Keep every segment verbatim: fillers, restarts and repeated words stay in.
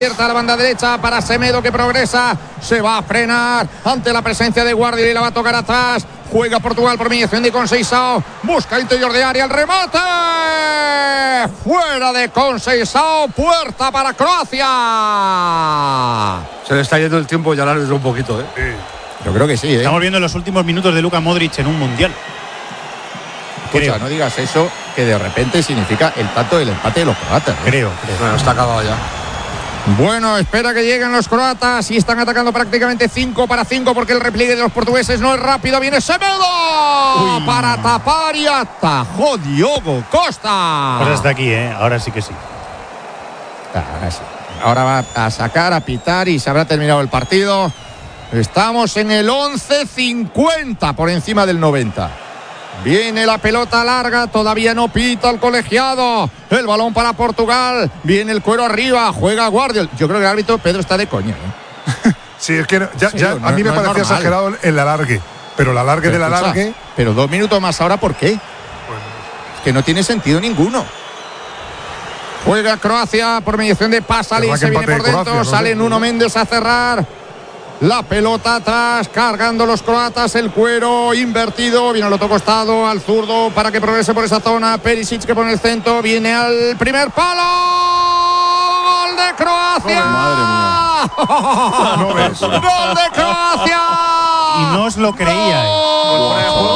Abierta a la banda derecha para Semedo, que progresa, se va a frenar ante la presencia de Guardiola y la va a tocar atrás. Juega Portugal por mediación de Conceição, busca interior de área, el remate fuera de Conceição, puerta para Croacia. Se le está yendo el tiempo ya largo un poquito, ¿eh? Sí. Yo creo que sí, ¿eh? Estamos viendo los últimos minutos de Luka Modric en un mundial. Escucha, creo. No digas eso, que de repente significa el tanto del empate de los croatas, ¿eh? Creo, creo. Bueno, está acabado ya. Bueno, espera que lleguen los croatas y están atacando prácticamente cinco para cinco porque el repliegue de los portugueses no es rápido. Viene Semedo Uy. para tapar y atajó Diogo Costa. Pues hasta aquí, ¿eh? Ahora sí que sí. Ahora sí. Ahora va a sacar, a pitar y se habrá terminado el partido. Estamos en el once cincuenta por encima del noventa. Viene la pelota larga, todavía no pita el colegiado. El balón para Portugal. Viene el cuero arriba, juega Guardiola. Yo creo que el árbitro, Pedro, está de coña, ¿eh? Sí, es que ya, sí, ya no, a mí me no parecía exagerado el alargue. Pero el alargue del alargue. Pero dos minutos más ahora, ¿por qué? Bueno. Es que no tiene sentido ninguno. Juega Croacia por mediación de Pasalic, se viene por dentro, Croacia, sale no Nuno Méndez a cerrar. La pelota atrás, cargando los croatas, el cuero invertido, viene al otro costado, al zurdo, para que progrese por esa zona. Perisic, que pone el centro, viene al primer palo. ¡Gol de Croacia! Oh, madre mía. No ves. ¡Gol de Croacia! Y no os lo creía. ¡Gol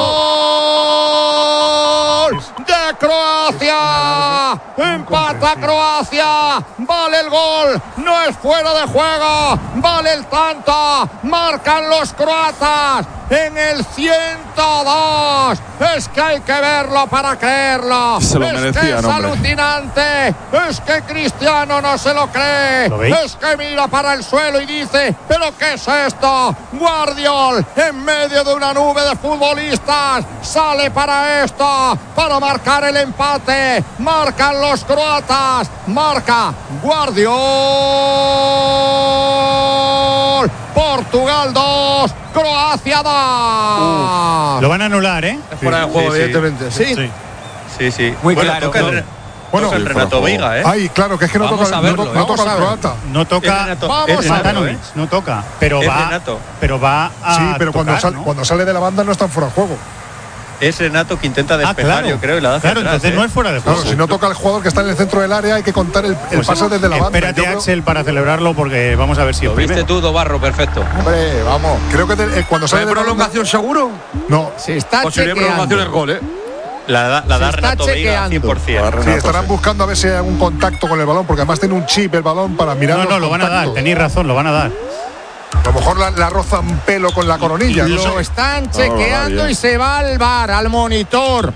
de Croacia! Empata Croacia, vale el gol, no es fuera de juego, vale el tanto, marcan los croatas en el ciento dos. Es que hay que verlo para creerlo. Se lo es merecía, que es no, alucinante, es que Cristiano no se lo cree. ¿Lo veis? Es que mira para el suelo y dice, ¿pero qué es esto? Guardiola en medio de una nube de futbolistas sale para esto, para marcar el empate. Marcan los croatas, marca Guardiola. Portugal dos, Croacia dos. Uh, lo van a anular, ¿eh? Es fuera de juego, sí, evidentemente. Sí, sí. Sí, sí. sí. Muy bueno, claro. Toca el, bueno, toca el Renato Veiga, ¿eh? Ay, claro, que es que no Vamos toca, verlo, no, no toca el croata. No toca. Renato, Vamos a Renato, ¿eh? No toca. Pero es va. Renato. Pero va a. Sí, pero tocar, cuando, sal, ¿no? cuando sale de la banda no está fuera de juego. Es Renato que intenta despejar, ah, claro. yo creo, y la da hacia Claro, atrás, entonces ¿eh? no es fuera de juego. Claro, si no toca el jugador que está en el centro del área, hay que contar el, el pues pase desde la banda. Espérate, creo, Axel, para celebrarlo, porque vamos a ver si Lo es viste primero. tú, Dobarro, perfecto. Hombre, vamos. Creo que de, eh, cuando sale ¿Hay de prolongación banda, seguro? No. Se está Posible chequeando. prolongación es gol, ¿eh? La da, la da Se está Renato Veiga chequeando. cien por cien. Sí, estarán buscando a ver si hay algún contacto con el balón, porque además tiene un chip el balón para mirar No, los no, lo van a dar. contactos. Tenéis razón, lo van a dar. A lo mejor la, la roza un pelo con la coronilla. No Lo sé. están No, chequeando no, y se va al bar, al monitor.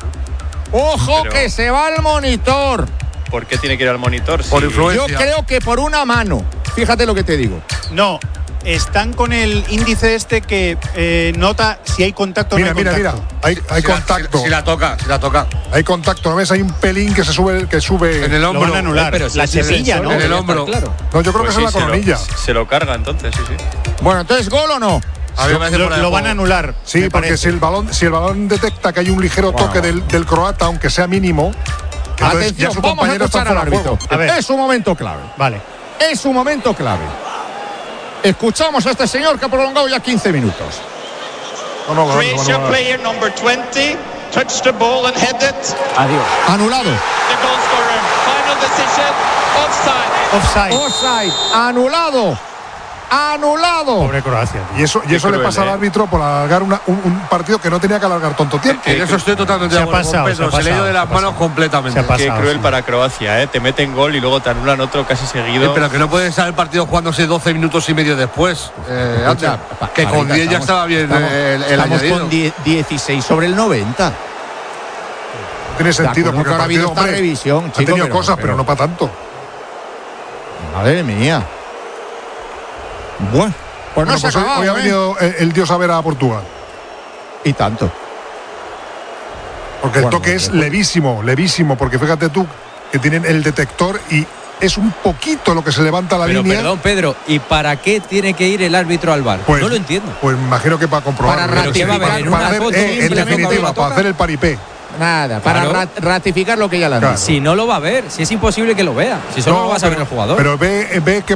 Ojo, Pero- que se va al monitor. ¿Por qué tiene que ir al monitor? Por Sí. influencia. Yo creo que por una mano. Fíjate lo que te digo. No, están con el índice este que eh, nota si hay contacto o Mira, no hay mira, mira. contacto. Hay, hay Si la- contacto. Si, si la toca, si la toca. Hay contacto. ¿No ves? Hay un pelín que se sube. Que sube. En el Lo hombro. van a anular. Pero si la es el chepilla, sensor, ¿no? En el debería hombro. estar claro. No, yo creo Pues que sí, es la se lo- coronilla. Se lo carga entonces, sí, sí. Bueno, entonces, ¿gol o no? A mí me parece Lo, fuera de lo van juego. a anular. Sí, me porque parece. si el balón, si el balón detecta que hay un ligero toque del, del croata, aunque sea mínimo, entonces Atención, ya su vamos a compañero está escuchar al fuera de árbitro. juego. A ver. Es un momento clave. Vale. Es un momento clave. Escuchamos a este señor que ha prolongado ya quince minutos. No, no, no, no, Croatia uh, no, no. player number twenty touched the ball and headed. Anulado. The goal scorer. Final decision. Offside. Offside. Offside. Anulado. Anulado. Pobre Croacia. Y eso, y Qué eso le cruel, pasa al ¿eh? árbitro por alargar una- un, un partido que no tenía que alargar tanto tiempo. En eso estoy totalmente Se de ha acuerdo con pasado, Pedro. se ha Se le ha ido pasado, de se ha las manos pasado. completamente. Se ha pasado. Qué cruel sí. para Croacia, ¿eh? Te meten gol y luego te anulan otro casi seguido. Eh, pero que no puede estar el partido jugándose doce minutos y medio después. Eh, Escucha, antes, pa- que con Marita, diez ya estamos- estaba bien estamos- eh, el, el estamos añadido. con die- dieciséis sobre el noventa. No tiene sentido, acuerdo porque que el ahora ha habido partido, esta hombre, revisión, ha chico, tenido pero- cosas, pero, pero- no para tanto. Madre mía. Bueno, pues no Bueno, se ha pues hoy, acabado, hoy ha ¿eh? venido el, el dios a ver a Portugal. Y tanto. Porque el Bueno, toque es bueno. levísimo, levísimo, porque fíjate tú que tienen el detector y es un poquito lo que se levanta la Pero línea. perdón, Pedro, ¿y para qué tiene que ir el árbitro al bar? Pues- no lo entiendo. Pues imagino que para comprobar. Para Pero ratificar sí, para- una para hacer, foto, eh, en simplemente definitiva, lo para toca. hacer el paripé. nada, para Claro. rat- ratificar lo que ya le han Claro. dicho. Si no lo va a ver, si es imposible que lo vea. Si solo No, lo vas a ver pero- el jugador. Pero ve, ve que